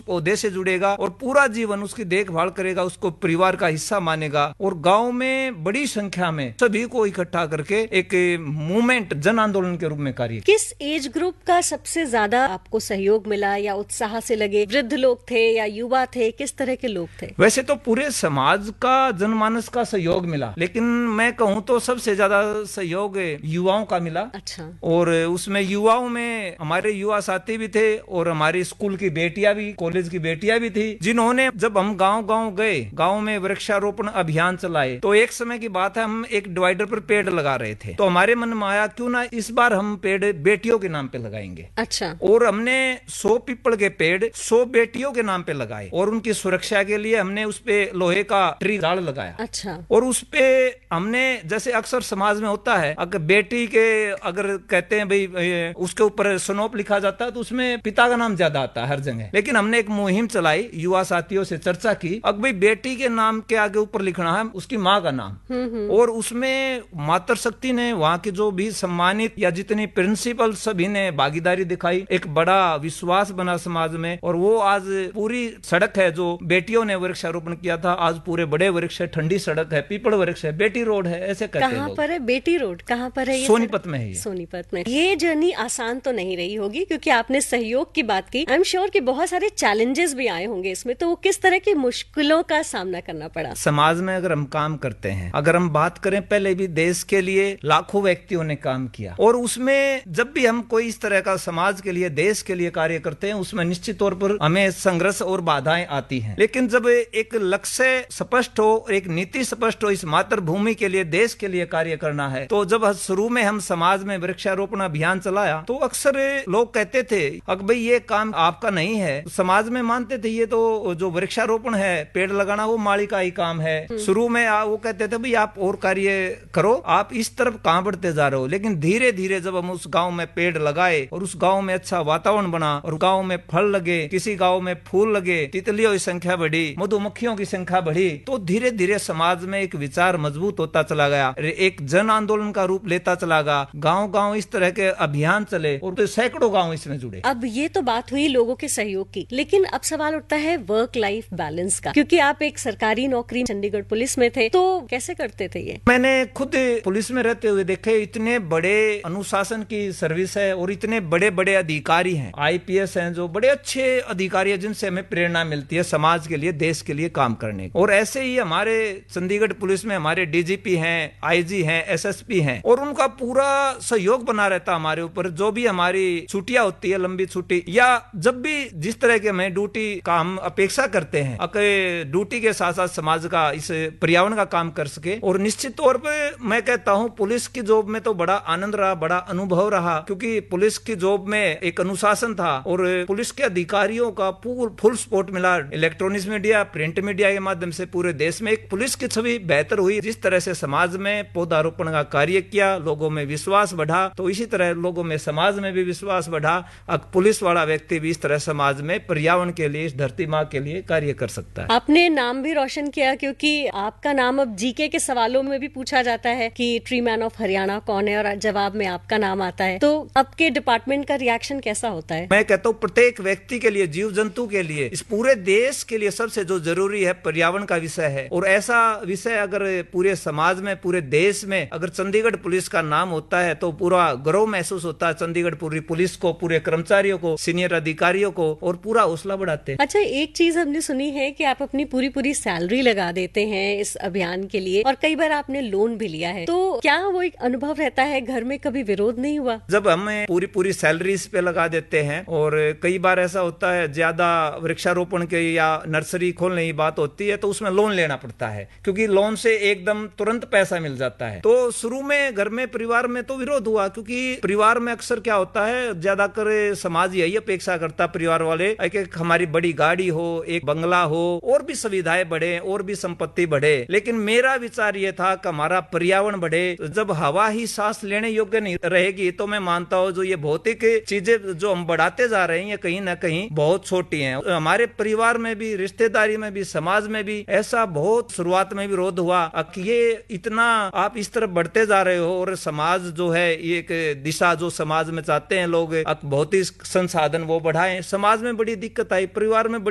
पौधे से जुड़ेगा और पूरा जीवन उसकी देखभाल करेगा, उसको परिवार का हिस्सा मानेगा और गांव में बड़ी संख्या में सभी को इकट्ठा करके एक मूवमेंट, जन आंदोलन के रूप में कार्य। किस एज ग्रुप का सबसे ज्यादा आपको सहयोग मिला या उत्साह से लगे? वृद्ध लोग थे या युवा थे, किस तरह के लोग थे? वैसे तो पूरे समाज का, जनमानस का सहयोग मिला, लेकिन मैं कहूँ तो सबसे ज्यादा सहयोग युवाओं का मिला। अच्छा। और उसमें युवाओं में हमारे युवा साथी भी थे और हमारी स्कूल की बेटियां भी, कॉलेज की बेटियां भी थी, जिन्होंने जब हम गांव गांव गए, गांव में वृक्षारोपण अभियान चलाए, तो एक समय की बात है, हम एक डिवाइडर पर पेड़ लगा रहे थे, तो हमारे मन में आया क्यों ना इस बार हम पेड़ बेटियों के नाम पे लगाएंगे। अच्छा। और हमने 100 पीपल के पेड़ 100 बेटियों के नाम पे लगाए और उनकी सुरक्षा के लिए हमने उस पे लोहे का ट्री गार्ड लगाया। अच्छा। और उस पे हमने, जैसे अक्सर समाज में होता है, अगर बेटी के अगर कहते हैं भाई उसके ऊपर स्नोप लिखा जाता है तो उसमें पिता का नाम ज्यादा आता है हर जगह, लेकिन हमने एक मुहिम चलाई, युवा साथियों से चर्चा की, अब भाई बेटी के नाम के आगे ऊपर लिखना है उसकी माँ का नाम। और उसमें मातृशक्ति ने, वहाँ के जो भी सम्मानित या जितनी प्रिंसिपल, सभी ने भागीदारी दिखाई, एक बड़ा विश्वास बना समाज में। और वो आज पूरी सड़क है जो बेटियों ने वृक्षारोपण किया था, आज पूरे बड़े वृक्ष है, ठंडी सड़क है, पीपल वृक्ष है, बेटी रोड है, ऐसे कहते हैं। कहाँ पर है बेटी रोड? कहाँ पर है ये? सोनीपत में है ये। सोनीपत में। ये जर्नी आसान तो नहीं रही होगी, क्योंकि आपने सहयोग की बात की। आई एम श्योर कि बहुत सारे चैलेंजेस भी आए होंगे इसमें, तो किस तरह की मुश्किलों का सामना करना पड़ा? समाज में अगर हम काम करते हैं, अगर हम बात करें, पहले भी देश के लिए लाखों व्यक्तियों ने काम किया, और उसमें जब भी हम कोई इस तरह का समाज के लिए, देश के लिए कार्य करते हैं, उसमें निश्चित तौर पर हमें संघर्ष और बाधाएं आती हैं। लेकिन जब एक लक्ष्य स्पष्ट हो, एक नीति स्पष्ट हो, इस मातृभूमि के लिए, देश के लिए कार्य करना है, तो जब शुरू में हम समाज में वृक्षारोपण अभियान चलाया तो अक्सर लोग कहते थे अगर भाई ये काम आपका नहीं है, समाज में मानते थे ये तो जो वृक्षारोपण है, पेड़ लगाना, वो माली का ही काम है। शुरू में वो कहते थे भाई आप और कार्य करो, आप इस तरफ कहां बढ़ते जा रहे हो। लेकिन धीरे धीरे जब हम उस गांव में पेड़ लगाए और उस गांव में अच्छा वातावरण बना और गांव में फल लगे, किसी गांव में फूल लगे, तितलियों की संख्या बढ़ी, मधुमक्खियों की संख्या बढ़ी, तो धीरे धीरे समाज में एक विचार मजबूत होता चला गया, एक जन आंदोलन का रूप लेता चला गया। गांव गांव इस तरह के अभियान चले और तो सैकड़ों गांव इसमें जुड़े। अब ये तो बात हुई लोगों के सहयोग की, लेकिन अब सवाल उठता है वर्क लाइफ बैलेंस का, क्योंकि आप एक सरकारी नौकरी चंडीगढ़ पुलिस में थे, तो कैसे करते थे ये? मैंने खुद पुलिस में रहते हुए देखे, इतने बड़े अनुशासन की सर्विस है और इतने बड़े बड़े अधिकारी हैं, आईपीएस हैं, जो बड़े अच्छे अधिकारी हैं, जिनसे हमें प्रेरणा मिलती है समाज के लिए, देश के लिए काम करने की। और ऐसे ही हमारे चंडीगढ़ पुलिस में हमारे डीजीपी हैं, आईजी हैं, एसएसपी हैं, और उनका पूरा सहयोग बना रहता हमारे ऊपर। जो भी हमारी छुट्टियां होती है, लंबी छुट्टी, या जब भी जिस तरह के हमें ड्यूटी का हम अपेक्षा करते हैं, ड्यूटी के साथ साथ समाज का, इस पर्यावरण का काम कर सके। और निश्चित तौर पर मैं कहता हूं पुलिस की जॉब में तो बड़ा आनंद रहा, बड़ा अनुभव रहा, क्योंकि पुलिस की जॉब में एक अनुशासन था और पुलिस के अधिकारियों का फुल सपोर्ट मिला। इलेक्ट्रॉनिक्स मीडिया, प्रिंट मीडिया के माध्यम से पूरे देश में एक पुलिस की छवि बेहतर हुई। जिस तरह से समाज में पौधारोपण का कार्य किया, लोगों में विश्वास बढ़ा, तो इसी तरह लोगों में, समाज में भी विश्वास बढ़ा। अब पुलिस वाला व्यक्ति भी इस तरह समाज में पर्यावरण के लिए, इस धरती माँ के लिए कार्य कर सकता है। आपने नाम भी रोशन किया, क्योंकि आपका नाम अब जीके के सवालों में भी पूछा जाता है कि ट्री मैन ऑफ हरियाणा कौन है, और जवाब में आपका नाम आता है। तो आपके डिपार्टमेंट का रिएक्शन कैसा होता है? मैं कहता हूँ प्रत्येक व्यक्ति के लिए, जीव जंतु के लिए, इस पूरे देश के लिए सबसे जो जरूरी है पर्यावरण का विषय है। और ऐसा विषय अगर पूरे समाज में, पूरे देश में अगर चंडीगढ़ पुलिस का नाम होता है तो पूरा गर्व महसूस होता है चंडीगढ़ पूरी पुलिस को, पूरे कर्मचारियों को, सीनियर अधिकारियों को, और पूरा हौसला बढ़ाते हैं। अच्छा, एक चीज हमने सुनी है कि आप अपनी पूरी सैलरी लगा देते हैं इस अभियान के लिए, और कई बार आपने लोन भी लिया है, तो क्या वो एक अनुभव रहता है? घर में कभी विरोध नहीं हुआ? जब हम पूरी सैलरी इस पे लगा देते हैं, और कई बार ऐसा होता है ज्यादा वृक्षारोपण के या नर्सरी खोलने की बात होती है तो उसमें लोन लेना पड़ता है, क्योंकि लोन से एकदम तुरंत पैसा मिल जाता है। तो शुरू में घर में, परिवार में तो विरोध हुआ, क्योंकि परिवार में अक्सर क्या होता है, ज्यादातर समाज यही अपेक्षा करता, परिवार वाले, एक हमारी बड़ी गाड़ी हो, एक बंगला हो, और भी सुविधाएं बढ़े, और भी संपत्ति बढ़े। लेकिन मेरा विचार ये था कि हमारा पर्यावरण बढ़े। जब हवा ही सांस लेने योग्य नहीं रहेगी तो मैं मानता हूँ जो ये भौतिक चीजें जो हम बढ़ाते जा रहे हैं, ये कहीं ना कहीं बहुत छोटी हैं। हमारे परिवार में भी, रिश्तेदारी में भी, समाज में भी ऐसा बहुत शुरुआत में विरोध हुआ कि ये इतना आप इस तरफ बढ़ते जा रहे हो, और समाज जो है, एक दिशा जो समाज में चाहते हैं लोग, भौतिक संसाधन वो बढ़ाएं। समाज में बड़ी दिक्कत आई, परिवार में